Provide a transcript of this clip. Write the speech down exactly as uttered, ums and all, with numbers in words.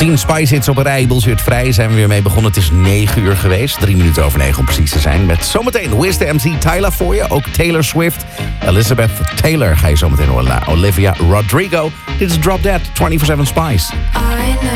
tien Spice Hits op een rij. Bullshit vrij zijn we weer mee begonnen. Het is negen uur geweest. Drie minuten over negen om precies te zijn. Met zometeen Wiz de M C Tyler voor je. Ook Taylor Swift. Elizabeth Taylor ga je zometeen horen. Olivia Rodrigo. Dit is Drop Dead, vierentwintig zeven Spice.